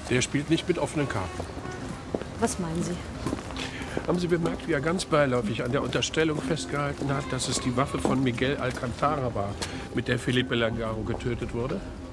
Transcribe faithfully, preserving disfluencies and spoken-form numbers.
Der spielt nicht mit offenen Karten. Was meinen Sie? Haben Sie bemerkt, wie er ganz beiläufig an der Unterstellung festgehalten hat, dass es die Waffe von Miguel Alcantara war, mit der Felipe Langaro getötet wurde?